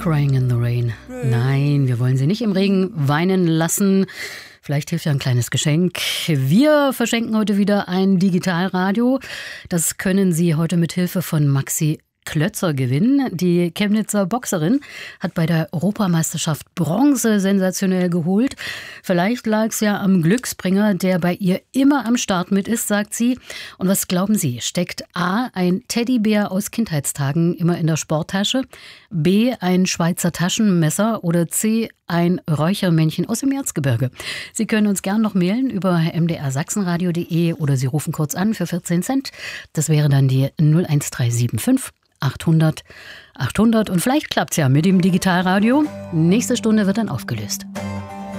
Crying in the Rain. Nein, wir wollen Sie nicht im Regen weinen lassen. Vielleicht hilft ja ein kleines Geschenk. Wir verschenken heute wieder ein Digitalradio. Das können Sie heute mit Hilfe von Maxi Klötzer gewinnen. Die Chemnitzer Boxerin hat bei der Europameisterschaft Bronze sensationell geholt. Vielleicht lag es ja am Glücksbringer, der bei ihr immer am Start mit ist, sagt sie. Und was glauben Sie, steckt A, ein Teddybär aus Kindheitstagen immer in der Sporttasche, B, ein Schweizer Taschenmesser oder C, ein Räuchermännchen aus dem Erzgebirge? Sie können uns gern noch mailen über mdrsachsenradio.de oder Sie rufen kurz an für 14 Cent. Das wäre dann die 01375 800 800 und vielleicht klappt's ja mit dem Digitalradio. Nächste Stunde wird dann aufgelöst.